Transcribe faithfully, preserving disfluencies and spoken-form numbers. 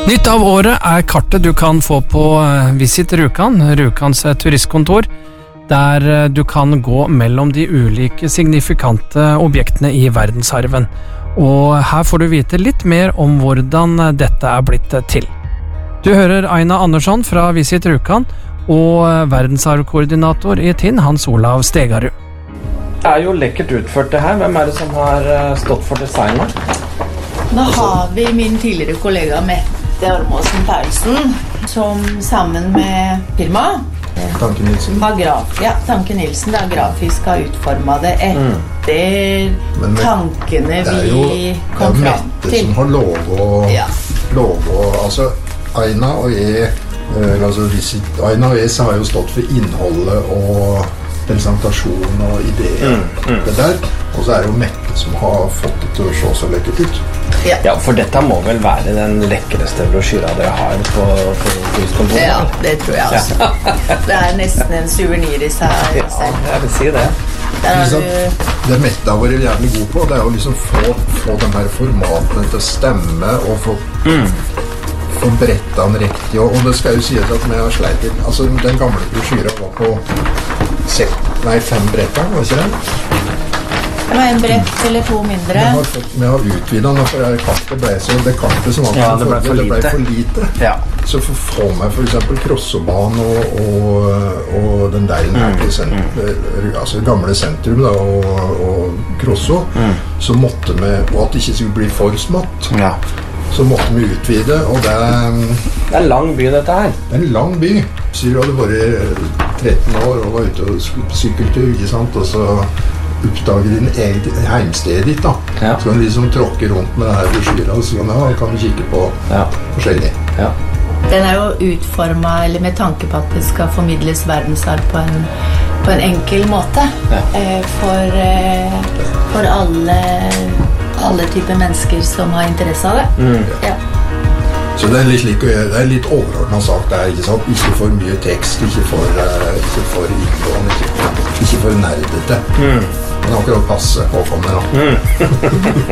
Nytt av året er kartet du kan få på Visit Rjukan, Rjukans turistkontor, der du kan gå mellom de ulike signifikante objektene i verdensarven. Og her får du vite litt mer om hvordan dette er blitt til. Du hører Aina Andersson fra Visit Rjukan og verdensarvkoordinator i Tinn, Hans Olav Stegarud. Det er jo lekkert utført det her. Hvem er det som har stått for designet? Da har vi min tidligere kollega Mette Ormåsen Paulsen, som sammen med firma Tanke Nilsen. Har graf, ja, Tanke Nilsen da, grafisk har utformet det etter mm. tankene vi kom fram til. Det er Mette som har logo, ja. logo altså Aina og jeg, altså Visit, Aina og jeg har jo stått for innholdet og presentasjon og ideer, mm, mm. det der, og så er det jo Mette som har fått det til å se så lekkert ut. Ja. ja, for dette må vel være den lekkerste brosjyra dere har på, på turistkontoret? Ja, det tror jeg også. Ja. Det er nesten en souvenir i seg. Ja, jeg vil si det. Der har du... Det Mette har vært jævlig god på, det er jo liksom få, få de her formatene til å stemme og få, mm. få brettet den riktig, og, og det skal jo sies at vi har sleit inn. Altså, den gamle brosjyra var på sek, nei, fem bretter, var ikke det? Det var en brett eller to mindre. Vi har, fått, vi har utvidet den, for det kartet ble så det kartet som var ja, det ble for, det ble lite. for lite. Ja. Så for å få med for eksempel Krossobanen og, og, og den der mm, sent, mm. altså gamle sentrum da, og, og Krosso, mm. så måtte vi, og at det ikke skulle bli for smått, ja. så måtte vi utvide, og det Det er en lang by dette her. Det er en lang by. Syr hadde vært tretten år og var ute og skulle på sykkeltur, ikke sant, og så oppdager din eget heimsted ditt da. Ja. Så kan du liksom tråkke rundt med denne brosjyra, og så kan, ja, kan du kikke på ja. forskjellig. Ja. Den er jo utformet, eller med tanke på at det skal formidles verdensarv på en, på en enkel måte. Ja. Eh, for, eh, for alle, alle typer mennesker som har interesse av det. Mm. Ja. Så det er litt, like, det er litt overordnet sagt der, ikke sant? Ikke for mye tekst, ikke for, uh, ikke for innlån, ikke, ikke for nerdete. Mm. Men akkurat passe påkommende da. Mm.